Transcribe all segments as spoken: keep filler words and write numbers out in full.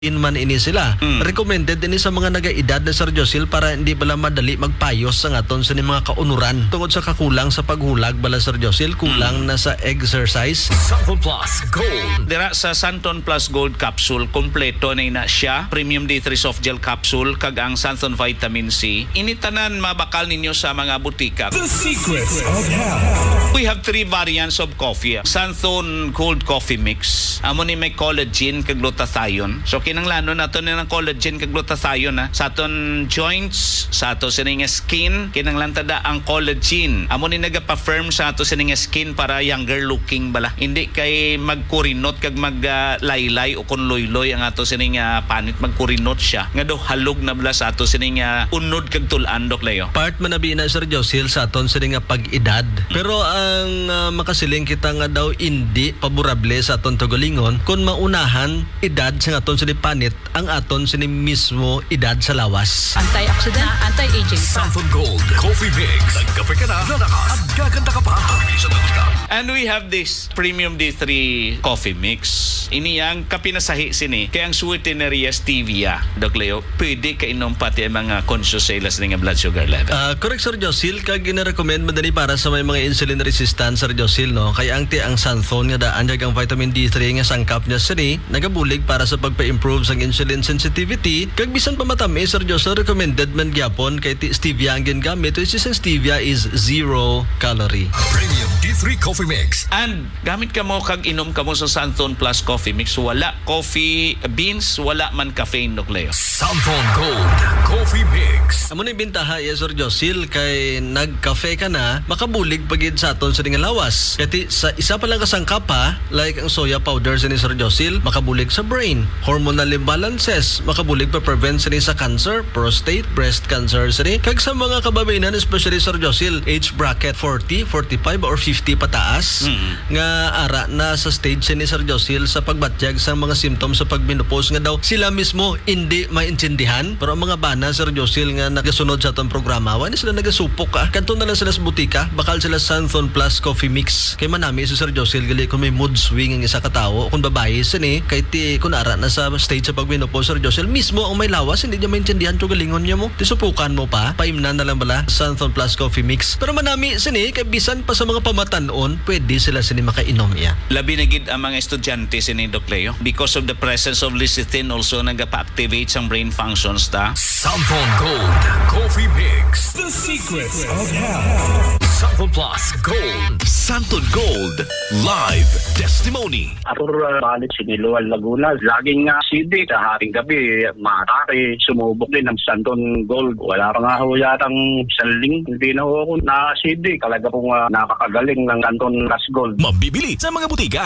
man ini sila. Mm. Recommended ini sa mga nagaedad na Sir Josil para hindi bala madali magpayos sa ngaton sa ni mga kaunuran. Tungod sa kakulang sa paghulag bala Sir Josil, kulang Mm. na sa exercise. Santon Plus Gold. Dira sa Santon Plus Gold Capsule, kompleto na ina siya. Premium D three Soft Gel Capsule, kag ang Santon Vitamin C. Initanan mabakal ninyo sa mga butika. The Secrets of Health. We have three variants of coffee. Santon Gold Coffee Mix. Amo ni may collagen kag glutathione. So kinanglano nato ni ng collagen kag glutathione na sa aton joints, sa ato sining skin, kinanglan tada ang collagen. Amo ni nagapa-firm sa ato sining skin para younger looking bala. Hindi kay magkurinot kag maglaylay o kun loyloy ang ato sining uh, panit magkurinot siya. Nga do halog na bala sa ato sining uh, unod kag tulan dok layo. Part man na na Sir Josil sa aton sa nga pag-edad. Pero ang uh, makasiling kita nga daw hindi paborable sa aton tugalingon kung maunahan edad sa aton sa panit ang aton sa mismo edad sa lawas. Antioxidant, anti-aging. Santon Gold Coffee Mix. Nagkape ka na, lalakas, at gaganda ka pa. Sa ka. And we have this Premium D three Coffee Mix. Ini ang kapinasahi sini kay ang sweeteneria stevia. Dok Leo, pwede ka inom pati ang mga conscious sales ng blood sugar level. Uh, correct Sir Josil, kag gina-recommend madali para sa may mga insulin resistant Sir Josil, no? Kaya ang ti ang Santon nga daan jag ang vitamin D three nga sangkap niya sini nagabulig para sa pagpa-improve sa insulin sensitivity. Kag bisan pa matami Sir Josil, recommended man gyapon kay ti stevia ang gingamit, which is ang stevia is zero calorie. Premium D three Coffee Mix. And gamit ka mo kag inom ka mo sa Santon Plus Coffee Mix, wala coffee beans, wala man caffeine Dok Leo. Santon Gold Coffee Mix. Amo ni bintaha ya Sir Josil kay nagkafe ka na makabulig pagid sa aton sa nga lawas. Kati sa isa pa lang kasangkap pa, like ang soya powder sa ni Sir Josil, makabulig sa brain. Hormonal imbalances, makabulig pa prevent sa ni sa cancer, prostate, breast cancer sa ni. Kag sa mga kababayanan, especially Sir Josil, age bracket forty, forty-five or fifty pataas, Mm-hmm. nga ara na sa stage sa ni Sir Josil sa pagbatyag sa mga symptoms sa pagmenopause nga daw sila mismo hindi maintindihan. Pero ang mga bana Sir Josil nga nagasunod sa atong programa, wala sila nagasupok ka. Kanto na lang sila sa butika, bakal sila Santon Plus Coffee Mix. Kay manami si Sir Josil gali kung may mood swing ang isa ka tawo, kung babae sini kay ti kun ara na sa stage sa pagmenopause Sir Josil mismo ang may lawas, hindi niya maintindihan to galingon niya mo. Tisupukan mo pa, paimnan na lang bala Santon Plus Coffee Mix. Pero manami sini kay bisan pa sa mga pamatanon, pwede sila sini makainom iya. Labi na gid ang mga estudyante sini Dok Leo because of the presence of lecithin also nagapa-activate sang brain functions ta. Santon Gold Coffee Mix. The Secrets of Health. Santon Plus Gold. Santon Gold Live Testimony. Ator uh, balik siniluan Laguna. Laging nga C D sa haring gabi, matake, sumubok din ng Santon Gold. Wala pa nga ho yatang saling, hindi na ho ako na C D. Talaga pong uh, nakakagaling ng Santon Plus Gold. Mabibili sa mga butika.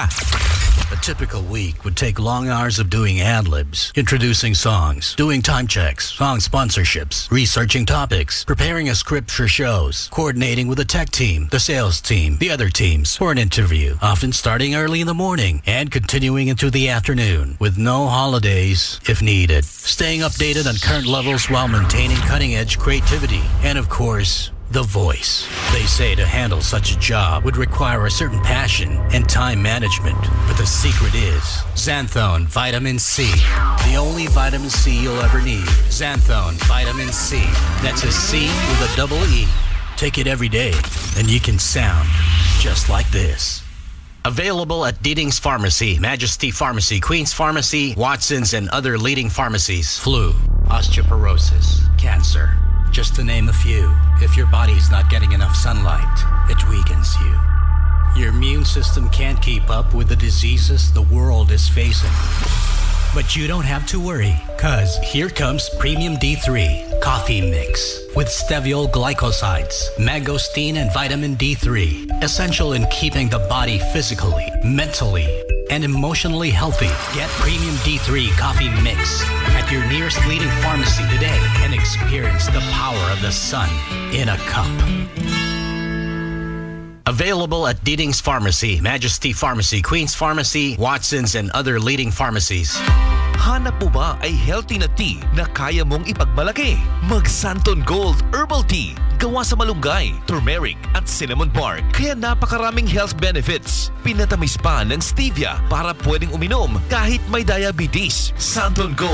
A typical week would take long hours of doing ad-libs, introducing songs, doing time checks, song sponsorships, researching topics, preparing a script for shows, coordinating with the tech team, the sales team, the other teams for an interview, often starting early in the morning and continuing into the afternoon with no holidays if needed. Staying updated on current levels while maintaining cutting-edge creativity and, of course, the voice. They say to handle such a job would require a certain passion and time management. But the secret is Xanthone Vitamin C. The only vitamin C you'll ever need. Xanthone Vitamin C. That's a C with a double E. Take it every day and you can sound just like this. Available at Deeding's Pharmacy, Majesty Pharmacy, Queen's Pharmacy, Watson's, and other leading pharmacies. Flu, osteoporosis, cancer. Just to name a few. If your body's not getting enough sunlight, it weakens you. Your immune system can't keep up with the diseases the world is facing. But you don't have to worry, cause here comes Premium D three Coffee Mix with steviol glycosides, mangosteen, and vitamin D three. Essential in keeping the body physically, mentally, and emotionally healthy. Get Premium D three Coffee Mix at your nearest leading pharmacy today and experience the power of the sun in a cup. Available at Deeding's Pharmacy, Majesty Pharmacy, Queen's Pharmacy, Watson's, and other leading pharmacies. Hanap mo ba ay healthy na tea na kaya mong ipagmalaki? Mag Santon Gold Herbal Tea. Gawa sa malunggay, turmeric at cinnamon bark. Kaya napakaraming health benefits. Pinatamis pa ng stevia para pwedeng uminom kahit may diabetes. Santon Gold